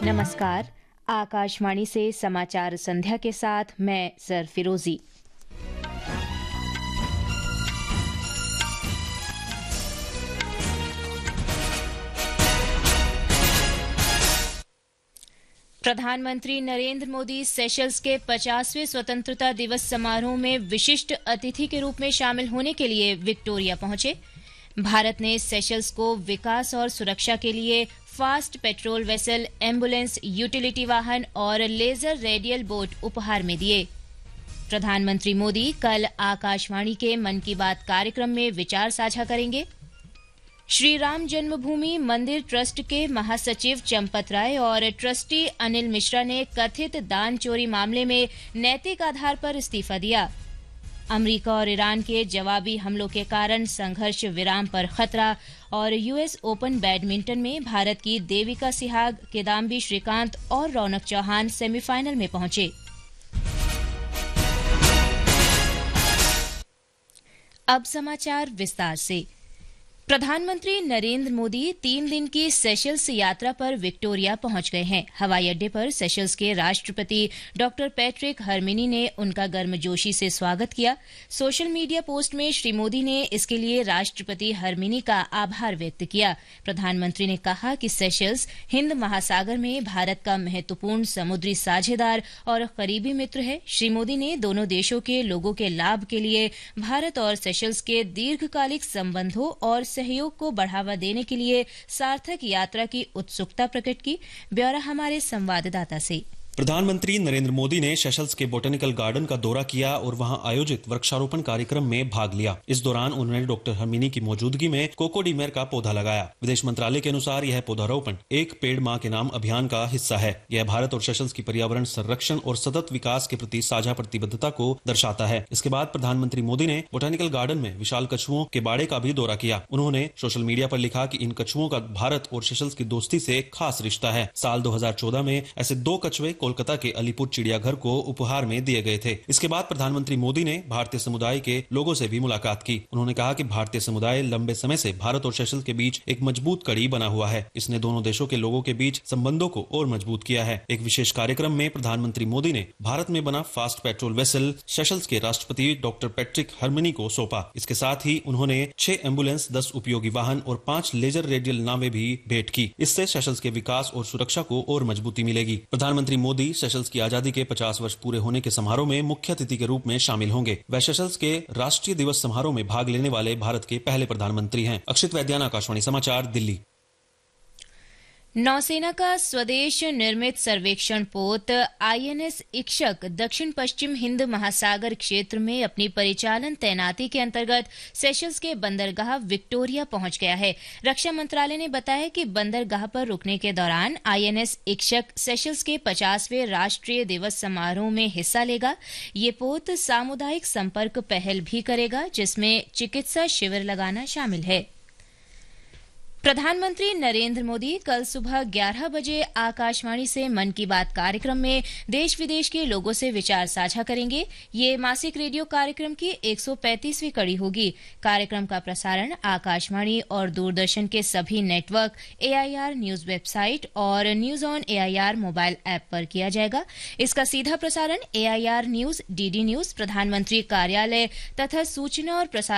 नमस्कार। आकाशवाणी से समाचार संध्या के साथ मैं सर फिरोजी। प्रधानमंत्री नरेंद्र मोदी सेशल्स के 50वें स्वतंत्रता दिवस समारोह में विशिष्ट अतिथि के रूप में शामिल होने के लिए विक्टोरिया पहुंचे। भारत ने सेशल्स को विकास और सुरक्षा के लिए fast patrol vessel, ambulance, utility वाहन और लेजर रेडियल बोट उपहार में दिए। प्रधानमंत्री मोदी कल आकाशवाणी के मन की बात कार्यक्रम में विचार साझा करेंगे। श्री राम जन्मभूमि मंदिर ट्रस्ट के महासचिव चंपत राय और ट्रस्टी अनिल मिश्रा ने कथित दान चोरी मामले में नैतिक आधार पर इस्तीफा दिया। अमेरिका और ईरान के जवाबी हमलों के कारण संघर्ष विराम पर खतरा और यूएस ओपन बैडमिंटन में भारत की देविका सिहाग, किदाम्बी श्रीकांत और रौनक चौहान सेमीफाइनल में पहुंचे। अब समाचार विस्तार से। प्रधानमंत्री नरेंद्र मोदी 3 दिन की सेशल्स यात्रा पर विक्टोरिया पहुंच गए हैं। हवाई अड्डे पर सेशल्स के राष्ट्रपति डॉक्टर पैट्रिक हरमिनी ने उनका गर्मजोशी से स्वागत किया। सोशल मीडिया पोस्ट में श्री मोदी ने इसके लिए राष्ट्रपति हरमिनी का आभार व्यक्त किया। प्रधानमंत्री ने कहा कि सेशल्स हिंद महासागर में भारत का महत्वपूर्ण समुद्री साझेदार और करीबी मित्र है। श्री मोदी ने दोनों देशों के लोगों के लाभ के लिए भारत और सेशल्स के दीर्घकालिक संबंधों और सहयोग को बढ़ावा देने के लिए सार्थक यात्रा की उत्सुकता प्रकट की। ब्यौरा हमारे संवाददाता से। प्रधानमंत्री नरेंद्र मोदी ने सेशल्स के बोटेनिकल गार्डन का दौरा किया और वहां आयोजित वृक्षारोपण कार्यक्रम में भाग लिया। इस दौरान उन्होंने डॉक्टर हरमिनी की मौजूदगी में कोकोडीमेर का पौधा लगाया। विदेश मंत्रालय के अनुसार यह पौधारोपण एक पेड़ मां के नाम अभियान का हिस्सा है। यह भारत और सेशल्स की पर्यावरण संरक्षण और सतत विकास के प्रति साझा प्रतिबद्धता को दर्शाता है। इसके बाद प्रधानमंत्री मोदी ने बोटेनिकल गार्डन में विशाल कछुओं के बाड़े का भी दौरा किया। उन्होंने सोशल मीडिया पर लिखा कि इन कछुओं का भारत और सेशल्स की दोस्ती से खास रिश्ता है। साल 2014 में ऐसे 2 कछुए कोलकाता के अलीपुर चिड़ियाघर को उपहार में दिए गए थे। इसके बाद प्रधानमंत्री मोदी ने भारतीय समुदाय के लोगों से भी मुलाकात की। उन्होंने कहा कि भारतीय समुदाय लंबे समय से भारत और सेशल्स के बीच एक मजबूत कड़ी बना हुआ है। इसने दोनों देशों के लोगों के बीच संबंधों को और मजबूत किया है। एक विशेष कार्यक्रम में प्रधानमंत्री मोदी ने भारत में बना फास्ट पेट्रोल वेसल सेशल्स के राष्ट्रपति डॉक्टर पैट्रिक हरमिनी को सौंपा। इसके साथ ही उन्होंने 6 एम्बुलेंस, 10 उपयोगी वाहन और 5 लेजर रेडियल नावें भी भेंट की। इससे सेशल्स के विकास और सुरक्षा को और मजबूती मिलेगी। प्रधानमंत्री मोदी सेशल्स की आजादी के 50 वर्ष पूरे होने के समारोह में मुख्य अतिथि के रूप में शामिल होंगे। वे सेशल्स के राष्ट्रीय दिवस समारोह में भाग लेने वाले भारत के पहले प्रधानमंत्री हैं। अक्षित वैद्यान, आकाशवाणी समाचार, दिल्ली। नौसेना का स्वदेश निर्मित सर्वेक्षण पोत आईएनएस इक्षक दक्षिण पश्चिम हिंद महासागर क्षेत्र में अपनी परिचालन तैनाती के अंतर्गत सेशल्स के बंदरगाह विक्टोरिया पहुंच गया है। रक्षा मंत्रालय ने बताया कि बंदरगाह पर रुकने के दौरान आईएनएस इक्षक सेशल्स के 50वें राष्ट्रीय दिवस समारोह में हिस्सा लेगा। ये पोत सामुदायिक संपर्क पहल भी करेगा, जिसमें चिकित्सा शिविर लगाना शामिल है। प्रधानमंत्री नरेंद्र मोदी कल सुबह 11 बजे आकाशवाणी से मन की बात कार्यक्रम में देश विदेश के लोगों से विचार साझा करेंगे। ये मासिक रेडियो कार्यक्रम की 135वीं कड़ी होगी। कार्यक्रम का प्रसारण आकाशवाणी और दूरदर्शन के सभी नेटवर्क, एआईआर न्यूज वेबसाइट और news on AIR mobile app पर किया जाएगा। इसका सीधा प्रसारण एआईआर न्यूज, डीडी न्यूज, प्रधानमंत्री कार्यालय तथा सूचना और प्रसारण